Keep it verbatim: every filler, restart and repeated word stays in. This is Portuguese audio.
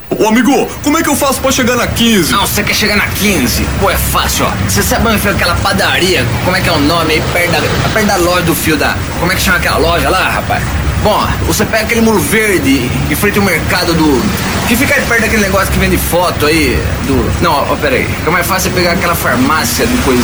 Ô amigo, como é que eu faço pra chegar na quinze? Não, você quer chegar na quinze? Pô, é fácil, ó. Você sabe onde foi aquela padaria? Como é que é o nome aí? Perto da, perto da loja do fio da... Como é que chama aquela loja lá, rapaz? Bom, você pega aquele muro verde em frente ao mercado do... Que fica aí perto daquele negócio que vende foto aí do... Não, ó, pera aí. Fica mais fácil você pegar aquela farmácia do coisa